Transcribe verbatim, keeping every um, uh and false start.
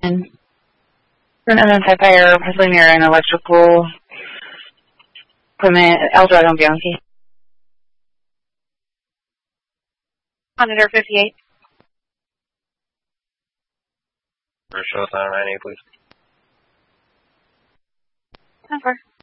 And an unidentified fire, possibly near an electrical equipment, Eldorado and Bianchi. Monitor fifty-eight. First show sign nine eight, please. ten four.